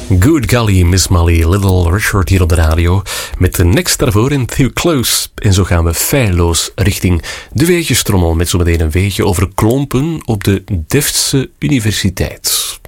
Good golly, Miss Molly, Little Richard hier op de radio. Met de next daarvoor in Too Close. En zo gaan we feilloos richting de weetjestrommel. Met zometeen een weetje over klompen op de Delftse Universiteit.